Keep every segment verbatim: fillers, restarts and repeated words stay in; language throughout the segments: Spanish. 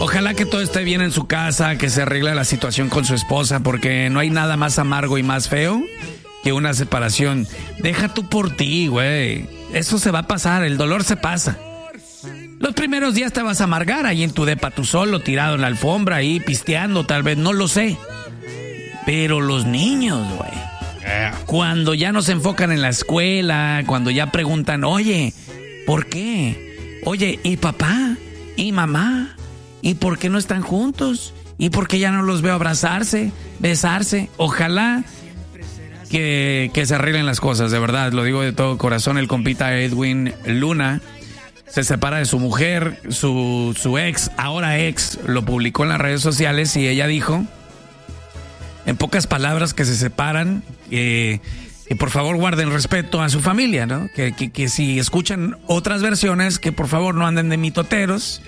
Ojalá que todo esté bien en su casa, que se arregle la situación con su esposa, porque no hay nada más amargo y más feo que una separación. Deja tú por ti, güey. Eso se va a pasar, el dolor se pasa. Los primeros días te vas a amargar ahí en tu depa tú solo, tirado en la alfombra, ahí pisteando, tal vez, no lo sé. Pero los niños, güey, cuando ya no se enfocan en la escuela, cuando ya preguntan, oye, ¿por qué? Oye, ¿y papá? ¿Y mamá? ¿Y por qué no están juntos? ¿Y por qué ya no los veo abrazarse, besarse? Ojalá que, que se arreglen las cosas, de verdad, lo digo de todo corazón. El compita Edwin Luna se separa de su mujer, su, su ex, ahora ex, lo publicó en las redes sociales y ella dijo, en pocas palabras, que se separan, eh, que por favor guarden respeto a su familia, ¿no? Que, que, que si escuchan otras versiones, que por favor no anden de mitoteros.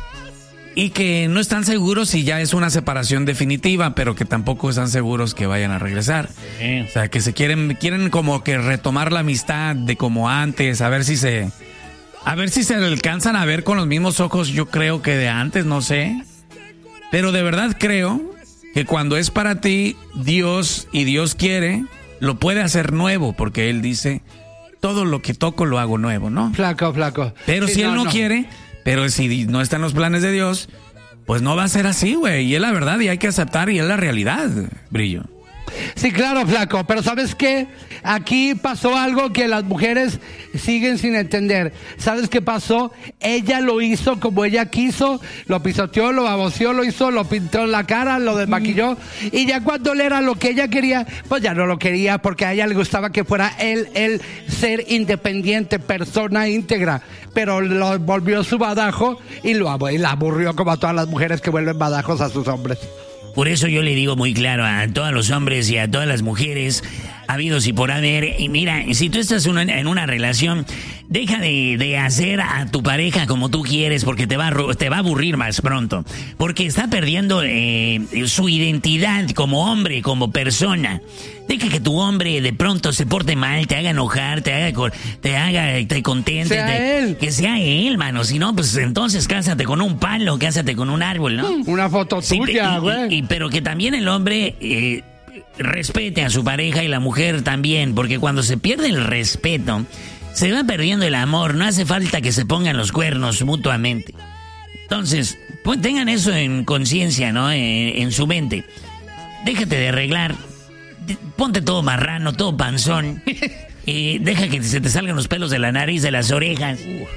Y que no están seguros si ya es una separación definitiva, pero que tampoco están seguros que vayan a regresar. Sí. O sea, que se quieren, quieren como que retomar la amistad de como antes, a ver si se, a ver si se alcanzan a ver con los mismos ojos, yo creo que de antes, no sé. Pero de verdad creo que cuando es para ti, Dios y Dios quiere, lo puede hacer nuevo, porque Él dice, todo lo que toco lo hago nuevo, ¿no? Flaco, flaco. Pero sí, si no, Él no, no quiere... Pero si no está en los planes de Dios, pues no va a ser así, güey. Y es la verdad y hay que aceptar y es la realidad, Brillo. Sí, claro, flaco, pero ¿sabes qué? Aquí pasó algo que las mujeres siguen sin entender. ¿Sabes qué pasó? Ella lo hizo como ella quiso, lo pisoteó, lo baboseó, lo hizo, lo pintó en la cara, lo desmaquilló, y ya cuando le era lo que ella quería, pues ya no lo quería, porque a ella le gustaba que fuera él, él ser independiente, persona íntegra, pero lo volvió su badajo y lo y la aburrió como a todas las mujeres que vuelven badajos a sus hombres. Por eso yo le digo muy claro a todos los hombres y a todas las mujeres, habidos y por haber, y mira, si tú estás una, en una relación, deja de, de hacer a tu pareja como tú quieres, porque te va a, te va a aburrir más pronto, porque está perdiendo eh, su identidad como hombre, como persona. Deja que tu hombre de pronto se porte mal, te haga enojar, te haga, te haga, te contente, sea te, él. que sea él, mano. Si no, pues entonces cásate con un palo, cásate con un árbol, ¿no? Una foto Sí, tuya, y- güey. y- y- pero que también el hombre eh, respete a su pareja y la mujer también, porque cuando se pierde el respeto, se va perdiendo el amor. No hace falta que se pongan los cuernos mutuamente. Entonces, pues tengan eso en conciencia, ¿no? En, en su mente. Déjate de arreglar. De- Ponte todo marrano, todo panzón. Eh, deja que se te salgan los pelos de la nariz, de las orejas.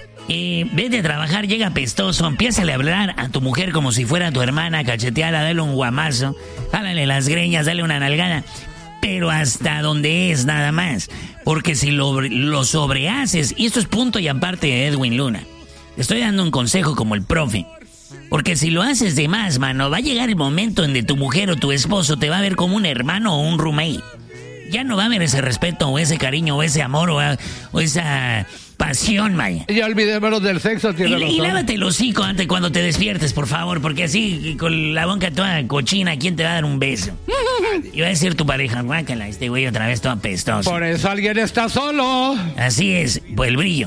Eh, vete a trabajar, llega pestoso. Empiézale a hablar a tu mujer como si fuera tu hermana, cacheteala, dale un guamazo, jálale las greñas, dale una nalgada. Pero hasta donde es, nada más. Porque si lo, lo sobrehaces, y esto es punto y aparte de Edwin Luna, te estoy dando un consejo como el profe. Porque si lo haces de más, mano, va a llegar el momento en que tu mujer o tu esposo te va a ver como un hermano o un roommate. Ya no va a haber ese respeto o ese cariño o ese amor o, o esa pasión, Maya. Ya olvidémonos del sexo, Y, tiene y razón. lávate el hocico antes cuando te despiertes, por favor, porque así con la boca toda cochina, ¿quién te va a dar un beso? Y va a decir tu pareja, guácala, este güey otra vez todo apestoso. Por eso alguien está solo. Así es, pues el brillo.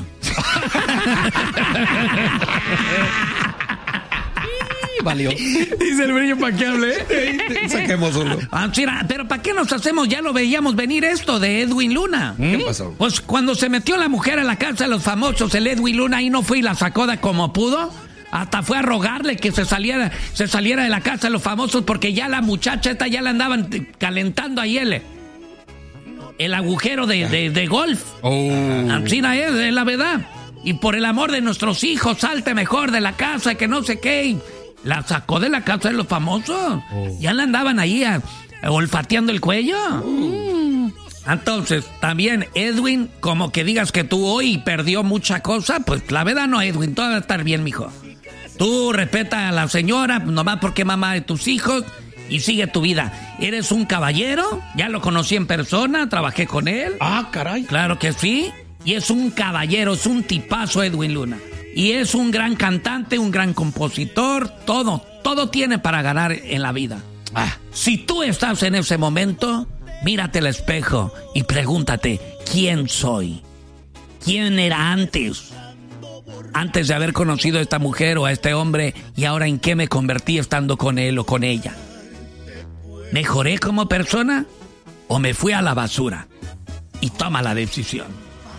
Valió. Dice el Brillo, ¿para qué hable? Saquemos uno. Ah, mira, pero ¿para qué nos hacemos? Ya lo veíamos venir esto de Edwin Luna. ¿Qué pasó? Pues cuando se metió la mujer a la casa de los famosos, el Edwin Luna ahí no fue y la sacó de como pudo. Hasta fue a rogarle que se saliera, se saliera de la casa de los famosos porque ya la muchacha esta ya la andaban t- calentando ahí el, el agujero de, de, de golf. Oh. Así no es, es la verdad. Y por el amor de nuestros hijos, salte mejor de la casa, que no sé qué. Y la sacó de la casa de los famosos. Ya la andaban ahí a- a olfateando el cuello. Entonces, también Edwin, como que digas que tú hoy perdió mucha cosa, pues la verdad no, Edwin, todo va a estar bien, mijo. Tú respeta a la señora, nomás porque es mamá de tus hijos, y sigue tu vida. Eres un caballero, ya lo conocí en persona, trabajé con él. Ah, caray. Claro que sí, y es un caballero, es un tipazo Edwin Luna. Y es un gran cantante, un gran compositor, todo, todo tiene para ganar en la vida. Ah, si tú estás en ese momento, mírate al espejo y pregúntate, ¿quién soy? ¿Quién era antes? antes de haber conocido a esta mujer o a este hombre y ahora en qué me convertí estando con él o con ella. ¿Mejoré como persona o me fui a la basura? Y toma la decisión.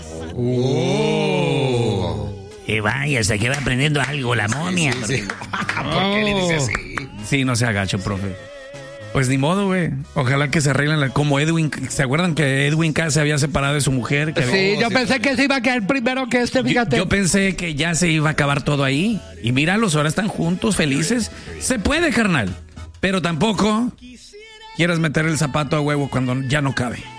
Oh. Y vaya, hasta que va aprendiendo algo la momia. Sí, sí, sí. ¿Por qué le dice así? Sí, no se agacho, profe. Pues ni modo, güey. Ojalá que se arreglen la- como Edwin. ¿Se acuerdan que Edwin K se había separado de su mujer? Que Sí, había- yo pensé que se iba a caer primero que este, Yo, fíjate. yo pensé que ya se iba a acabar todo ahí. Y míralos, ahora están juntos, felices. Se puede, carnal. Pero tampoco quieras meter el zapato a huevo cuando ya no cabe.